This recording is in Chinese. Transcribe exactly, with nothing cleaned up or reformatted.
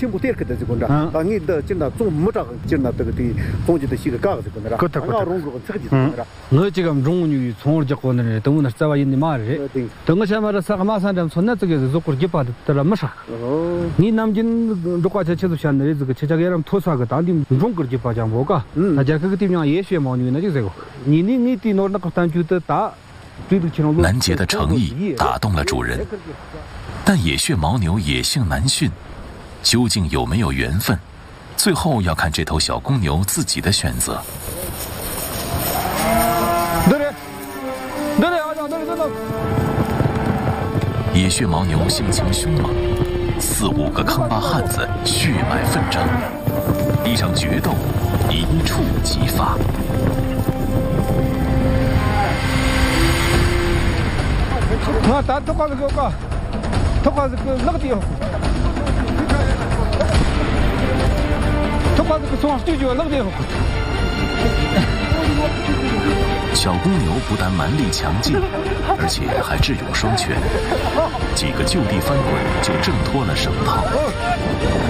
全部点开的这个呢，啊，你的进到总木长进到这个的中间的些个杠这个呢，啊，融入这个地方的。 我这个中女从这个呢，都那在外印的嘛的，等我前面的三个马三站从那这个是过去把的得了没啥。哦，你南京如果在这都现在这个这这个人拖啥个当地中国去把讲我个，那这个地方也学毛女那就这个，你你你的那那个单据的大。 南杰的诚意打动了主人，但野血牦牛野性难驯，究竟有没有缘分，最后要看这头小公牛自己的选择。野血牦牛性情凶猛，四五个康巴汉子血脉奋张，一场决斗一触即发。 我打头发这个个，头发这个那个地方，头发这个双对角那个地方。 小公牛不但蛮力强劲，而且还智勇双全，几个就地翻滚就挣脱了绳套。